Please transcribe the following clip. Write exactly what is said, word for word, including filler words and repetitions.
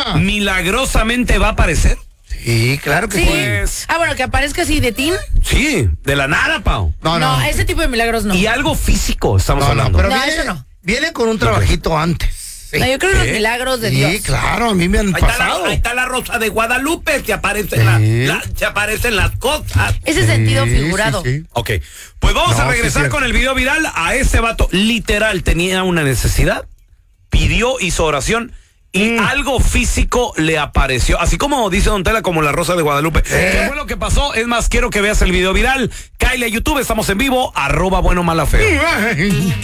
Ah. milagrosamente va a aparecer. Sí, claro que Sí. sí. Pues, Ah, bueno, que aparezca así de tin. sí, de la nada, Pau. No, No, no. ese tipo de milagros no. Y algo físico estamos No, no, hablando. pero No, viene, eso no. viene con un trabajito antes. Sí, No, yo creo en los ¿Qué? milagros de Sí, Dios. claro, a mí me han Ahí está, pasado. la, ahí está la Rosa de Guadalupe, que aparecen, Sí. la, la- se aparecen las cosas. Ese sentido Sí, figurado. sí, sí. Ok, pues vamos No, a sí, regresar cierto. con el video viral. A este vato, literal, tenía una necesidad, pidió, hizo oración y Mm. algo físico le apareció. Así como dice Don Tela, como la Rosa de Guadalupe. ¿Eh? ¿Qué fue lo que pasó? Es más, quiero que veas el video viral. Cáele a YouTube, estamos en vivo, arroba bueno mala feo. Ay.